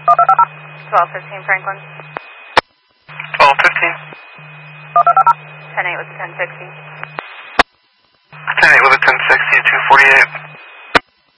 1215 Franklin. 1215. 10-8 with a 1060. 10-8 with a 1060 at 248.